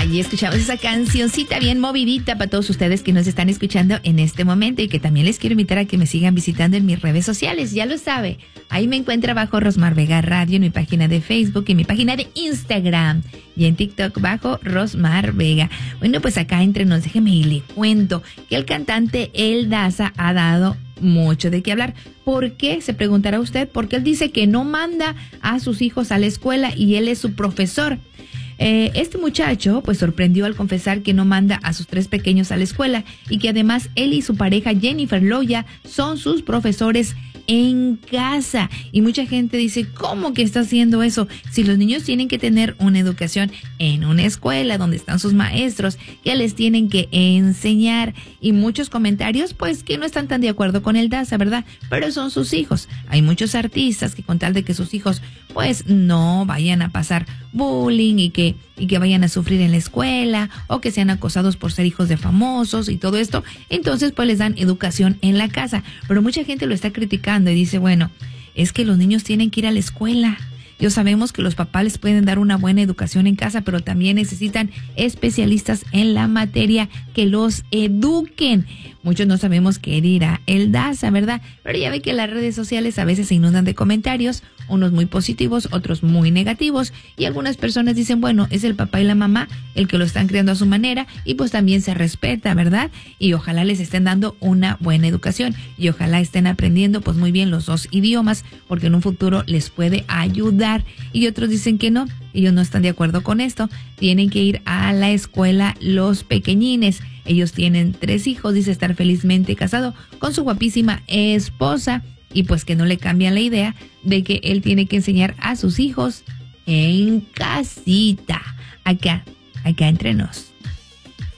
Y escuchamos esa cancioncita bien movidita para todos ustedes que nos están escuchando en este momento y que también les quiero invitar a que me sigan visitando en mis redes sociales. Ya lo sabe, ahí me encuentra bajo Rosmar Vega Radio en mi página de Facebook y mi página de Instagram y en TikTok bajo Rosmar Vega. Bueno, pues acá entre nos, déjeme y le cuento que el cantante El Daza ha dado mucho de qué hablar. ¿Por qué? Se preguntará usted, porque él dice que no manda a sus hijos a la escuela y él es su profesor. Este muchacho pues sorprendió al confesar que no manda a sus 3 pequeños a la escuela y que además él y su pareja Jennifer Loya son sus profesores en casa. Y mucha gente dice, ¿cómo que está haciendo eso? Si los niños tienen que tener una educación en una escuela donde están sus maestros que les tienen que enseñar. Y muchos comentarios pues que no están tan de acuerdo con el Daza, ¿verdad? Pero son sus hijos. Hay muchos artistas que con tal de que sus hijos pues no vayan a pasar bullying y que vayan a sufrir en la escuela o que sean acosados por ser hijos de famosos y todo esto, entonces pues les dan educación en la casa. Pero mucha gente lo está criticando y dice, bueno, es que los niños tienen que ir a la escuela. Yo sabemos que los papás les pueden dar una buena educación en casa, pero también necesitan especialistas en la materia que los eduquen. Muchos no sabemos qué dirá el Daza, ¿verdad? Pero ya ve que las redes sociales a veces se inundan de comentarios, unos muy positivos, otros muy negativos, y algunas personas dicen, bueno, es el papá y la mamá el que lo están criando a su manera, y pues también se respeta, ¿verdad? Y ojalá les estén dando una buena educación, y ojalá estén aprendiendo pues muy bien los 2 idiomas, porque en un futuro les puede ayudar. Y otros dicen que no, ellos no están de acuerdo con esto, tienen que ir a la escuela los pequeñines. Ellos tienen 3 hijos, dice estar felizmente casado con su guapísima esposa y pues que no le cambian la idea de que él tiene que enseñar a sus hijos en casita. Acá entre nos.